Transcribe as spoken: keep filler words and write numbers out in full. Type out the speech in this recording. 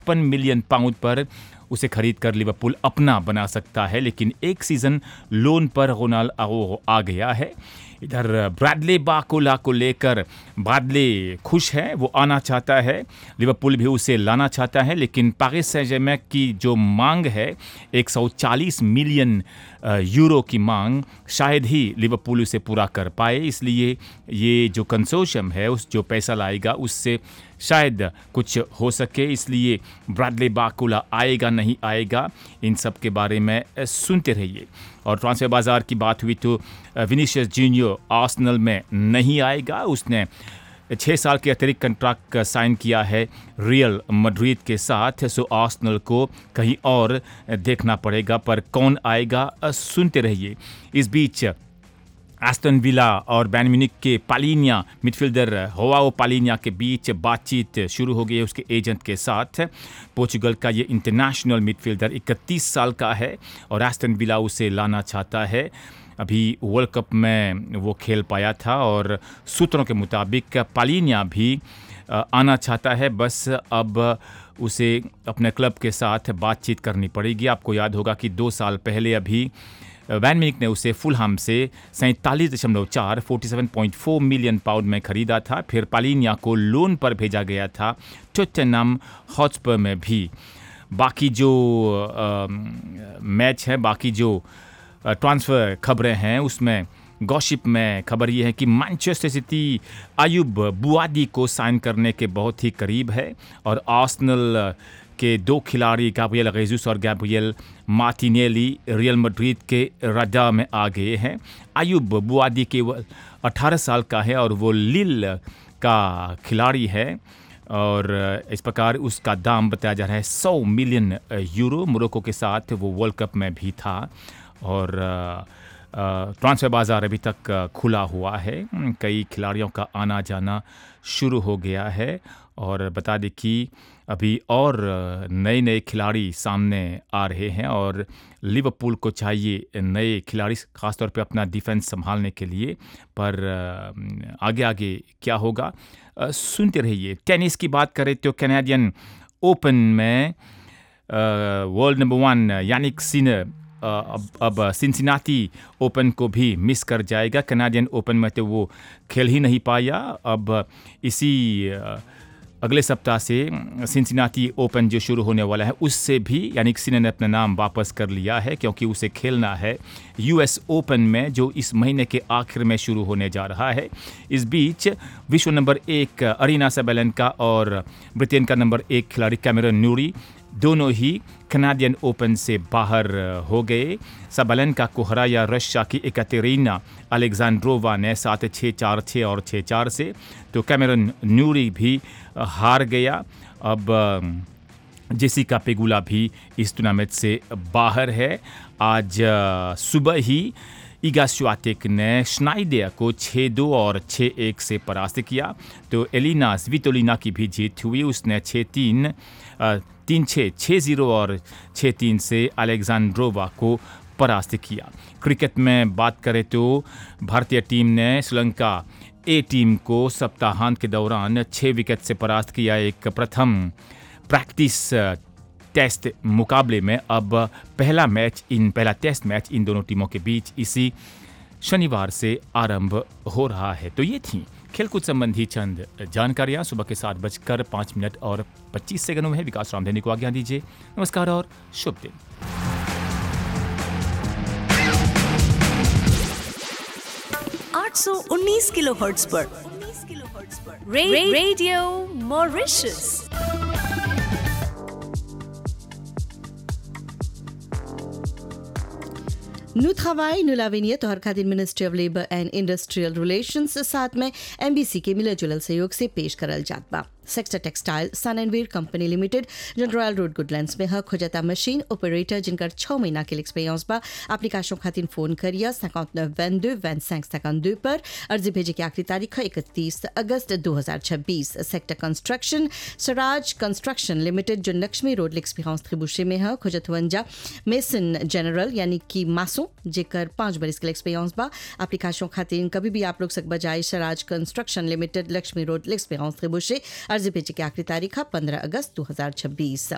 पचपन million pound पर उसे खरीद कर लिवरपूल अपना बना सकता है, लेकिन एक सीज़न लोन पर रोनाल्ड आराउहो आ गया है। इधर ब्रैडली बाकुला को लेकर ब्रैडली खुश है, वो आना चाहता है, लिवरपूल भी उसे लाना चाहता है, लेकिन पेरिस सैंट जर्मेन की जो मांग है एक सौ चालीस मिलियन यूरो की मांग, शायद ही लिवरपूल उसे पूरा कर पाए। इसलिए ये जो कंसोर्शियम है उस जो पैसा लाएगा उससे शायद कुछ हो सके, इसलिए ब्रैडली बाकुला आएगा नहीं आएगा इन सब के बारे में सुनते रहिए। और ट्रांसफर बाज़ार की बात हुई तो विनीशियस जूनियर आर्सेनल में नहीं आएगा, उसने छः साल के अतिरिक्त कंट्रैक्ट साइन किया है रियल मैड्रिड के साथ, सो आर्सेनल को कहीं और देखना पड़ेगा, पर कौन आएगा सुनते रहिए। इस बीच एस्टन विला और बैयर्न म्यूनिख के पालिनिया मिडफील्डर होआओ पालिनिया के बीच बातचीत शुरू हो गई है उसके एजेंट के साथ। पोर्चुगल का ये इंटरनेशनल मिडफील्डर इकतीस साल का है और एस्टन विला उसे लाना चाहता है। अभी वर्ल्ड कप में वो खेल पाया था और सूत्रों के मुताबिक पालिनिया भी आना चाहता है, बस अब उसे अपने क्लब के साथ बातचीत करनी पड़ेगी। आपको याद होगा कि दो साल पहले अभी बैयर्न म्यूनिख ने उसे फुलहम से सैंतालीस दशमलव चार सैंतालीस पॉइंट चार मिलियन पाउंड में खरीदा था। फिर पालिनिया को लोन पर भेजा गया था टॉटनहम हॉटस्पर में भी। बाकी जो आ, मैच है, बाकी जो ट्रांसफ़र खबरें हैं उसमें गॉसिप में खबर ये है कि मैनचेस्टर सिटी अयूब बुआदी को साइन करने के बहुत ही करीब है और आर्सेनल के दो खिलाड़ी गैब्रियल जेसुस और गैब्रियल मार्टिनेली रियल मैड्रिड के रडार में आ गए हैं। अयूब बुआदी केवल अठारह साल का है और वो लिल का खिलाड़ी है और इस प्रकार उसका दाम बताया जा रहा है सौ मिलियन यूरो। मोरक्को के साथ वो वर्ल्ड कप में भी था और ट्रांसफर बाज़ार अभी तक खुला हुआ है, कई खिलाड़ियों का आना जाना शुरू हो गया है। और बता दें कि अभी और नए नए खिलाड़ी सामने आ रहे हैं और लिवरपूल को चाहिए नए खिलाड़ी ख़ासतौर पे अपना डिफेंस संभालने के लिए, पर आगे आगे क्या होगा सुनते रहिए। टेनिस की बात करें तो कैनेडियन ओपन में world number one Jannik Sinner अब अब सिंसिनाटी ओपन को भी मिस कर जाएगा। कैनेडियन ओपन में तो वो खेल ही नहीं पाया, अब इसी अगले सप्ताह से सिंसिनाटी ओपन जो शुरू होने वाला है उससे भी यानिक सिनर ने अपना नाम वापस कर लिया है, क्योंकि उसे खेलना है यूएस ओपन में जो इस महीने के आखिर में शुरू होने जा रहा है। इस बीच विश्व नंबर एक अरीना सैबालेंका और ब्रिटेन का नंबर एक खिलाड़ी कैमेरन न्यूरी दोनों ही कैनेडियन ओपन से बाहर हो गए। सैबालेंका को हराया रशिया की एकातेरिना अलेक्जेंड्रोवा ने सात छः चार छः और छः चार से, तो कैमेरन न्यूरी भी हार गया। अब जेसिका पेगुला भी इस टूर्नामेंट से बाहर है। आज सुबह ही इगा स्वियातेक ने स्नाइडेर को छः दो और छः एक से परास्त किया, तो एलिना स्वितोलिना की भी जीत हुई, उसने छः तीन तीन छः छः ज़ीरो और छः तीन से अलेक्जेंड्रोवा को परास्त किया। क्रिकेट में बात करें तो भारतीय टीम ने श्रीलंका ए टीम को सप्ताहांत के दौरान छः विकेट से परास्त किया। एक प्रथम प्रैक्टिस टेस्ट मुकाबले में अब पहला मैच इन पहला टेस्ट मैच इन दोनों टीमों के बीच इसी शनिवार से आरंभ हो रहा है। तो ये थी खेलकूद संबंधी चंद जानकारियाँ। सुबह के सात बजकर पाँच मिनट और पच्चीस सेकंडों में है। विकास रामधनी को आज्ञा दीजिए। नमस्कार और शुभ दिन। आठ सौ उन्नीस किलोहर्ट्ज़ पर रे, radio Mauritius. Nous travail, nous l'avenir तोहर खातिर ministry of labour and industrial relations साथ में एमबीसी के मिला जुलल सहयोग से पेश करल जात बा। Sector textile sun and Veer company limited जन रॉयल रोड गुडलैंड्स में हक हो जाता मशीन ऑपरेटर जिनकर छः महीना के एक्सपीरियंस बा। एप्लीकेशन खातिर फोन करिए सैंतानवे बाईस पच्चीस बावन पर। अर्जी भेजे की आखिरी तारीख है इकतीस अगस्त दो हज़ार छब्बीस। Sector construction Swaraj construction limited जो लक्ष्मी रोड एक्सपीरियंस त्रिबुशे में है खोजतवंजा मेसन जनरल यानी कि मासो जेकर पाँच बरिस के एक्सपीरियंस बा। एप्लीकेशन खातिर कभी भी आप लोग सक बजाय Swaraj construction limited Lakshmi road experience त्रिबुशे। अर्जी भेजे की आखिरी तारीख है पंद्रह अगस्त दो हज़ार छब्बीस।